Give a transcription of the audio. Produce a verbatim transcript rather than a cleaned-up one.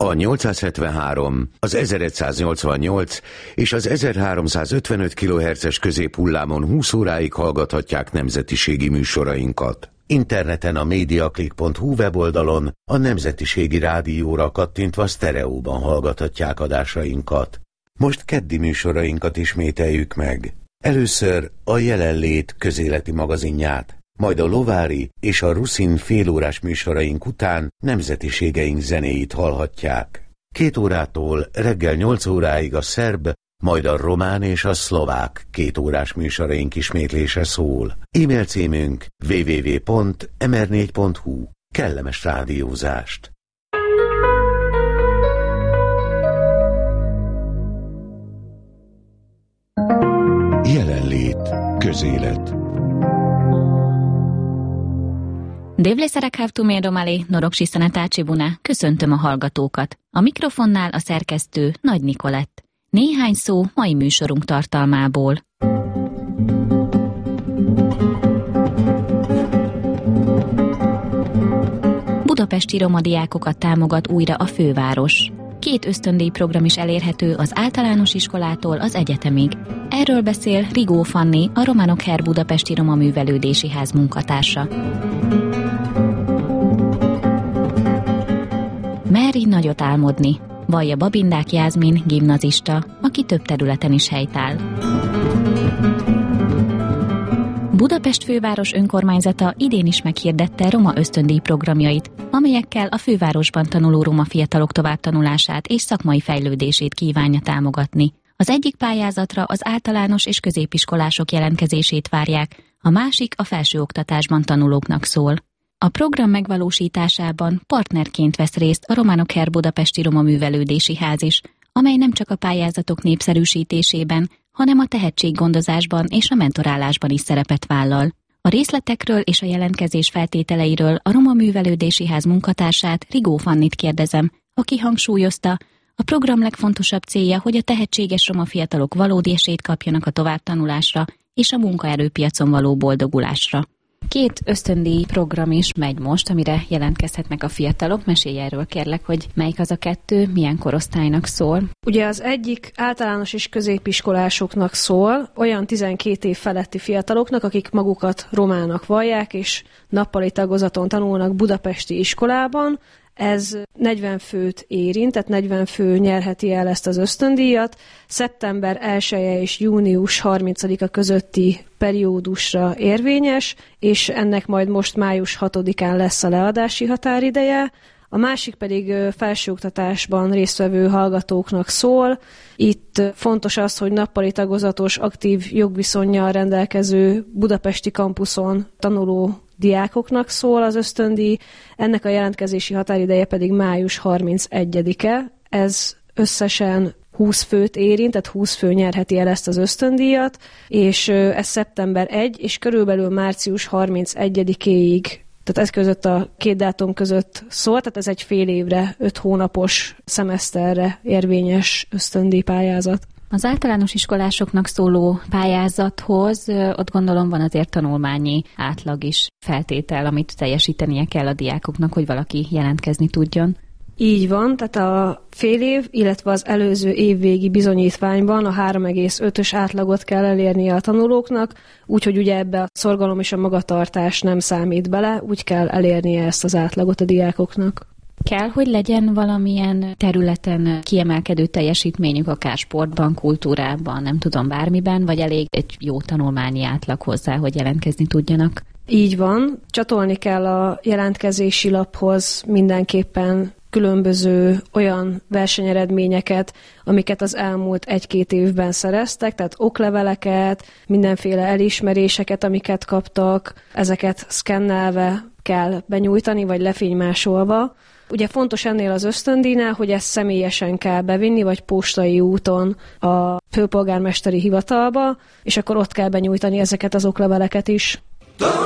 A nyolcszázhetvenhárom, az ezeregyszáznyolcvannyolc és az ezerháromszázötvenöt kilohertzes középhullámon húsz óráig hallgathatják nemzetiségi műsorainkat. Interneten a mediaclick pont hu weboldalon a Nemzetiségi Rádióra kattintva sztereóban hallgathatják adásainkat. Most keddi műsorainkat ismételjük meg. Először a Jelenlét közéleti magazinját, majd a Lovári és a Ruszin félórás műsoraink után nemzetiségeink zenéit hallhatják. Két órától reggel nyolc óráig a szerb, majd a román és a szlovák két órás műsoraink ismétlése szól. E-mail címünk double-u double-u double-u pont em er négy pont hu. Kellemes rádiózást! Jelenlét. Közélet. Devle Szarakhavtu Mérdomali, Norogsi Szanetácsi Buna, köszöntöm a hallgatókat. A mikrofonnál a szerkesztő Nagy Nikolett. Néhány szó mai műsorunk tartalmából. Budapesti roma diákokat támogat újra a főváros. Két ösztöndíj program is elérhető az általános iskolától az egyetemig. Erről beszél Rigó Fanni, a Románok Her Budapesti Roma Művelődési Ház munkatársa. Merj nagyot álmodni, vallja Babindák Jászmin, gimnazista, aki több területen is helytáll. Budapest főváros önkormányzata idén is meghirdette roma ösztöndíj programjait, amelyekkel a fővárosban tanuló roma fiatalok továbbtanulását és szakmai fejlődését kívánja támogatni. Az egyik pályázatra az általános és középiskolások jelentkezését várják, a másik a felsőoktatásban tanulóknak szól. A program megvalósításában partnerként vesz részt a Románok Her Budapesti Roma Művelődési Ház is, amely nem csak a pályázatok népszerűsítésében, hanem a tehetséggondozásban és a mentorálásban is szerepet vállal. A részletekről és a jelentkezés feltételeiről a Roma Művelődési Ház munkatársát, Rigó Fannit kérdezem, aki hangsúlyozta, a program legfontosabb célja, hogy a tehetséges roma fiatalok valódi esélyt kapjanak a továbbtanulásra és a munkaerőpiacon való boldogulásra. Két ösztöndíj program is megy most, amire jelentkezhetnek a fiatalok. Mesélj erről kérlek, hogy melyik az a kettő, milyen korosztálynak szól. Ugye az egyik általános és középiskolásoknak szól, olyan tizenkét év feletti fiataloknak, akik magukat romának vallják, és nappali tagozaton tanulnak budapesti iskolában. Ez negyven főt érint, tehát negyven fő nyerheti el ezt az ösztöndíjat. Szeptember elseje és június harmincadika közötti periódusra érvényes, és ennek majd most május hatodikán lesz a leadási határideje. A másik pedig felsőoktatásban résztvevő hallgatóknak szól. Itt fontos az, hogy nappali tagozatos, aktív jogviszonnyal rendelkező budapesti kampuszon tanuló diákoknak szól az ösztöndíj, ennek a jelentkezési határideje pedig május harmincegyedike. Ez összesen húsz főt érint, tehát húsz fő nyerheti el ezt az ösztöndíjat, és ez szeptember elseje és körülbelül március harmincegyedikéig, tehát ez között a két dátum között szól, tehát ez egy fél évre, öt hónapos szemeszterre érvényes ösztöndíj pályázat. Az általános iskolásoknak szóló pályázathoz ott gondolom van azért tanulmányi átlag is feltétel, amit teljesítenie kell a diákoknak, hogy valaki jelentkezni tudjon. Így van, tehát a fél év, illetve az előző évvégi bizonyítványban a három egész ötös átlagot kell elérnie a tanulóknak, úgyhogy ugye ebbe a szorgalom és a magatartás nem számít bele, úgy kell elérnie ezt az átlagot a diákoknak. Kell, hogy legyen valamilyen területen kiemelkedő teljesítményük, akár sportban, kultúrában, nem tudom, bármiben, vagy elég egy jó tanulmányi átlag hozzá, hogy jelentkezni tudjanak? Így van. Csatolni kell a jelentkezési laphoz mindenképpen különböző olyan versenyeredményeket, amiket az elmúlt egy-két évben szereztek, tehát okleveleket, mindenféle elismeréseket, amiket kaptak, ezeket szkennelve kell benyújtani, vagy lefénymásolva. Ugye fontos ennél az ösztöndíjnál, hogy ezt személyesen kell bevinni, vagy postai úton a főpolgármesteri hivatalba, és akkor ott kell benyújtani ezeket az okleveleket is.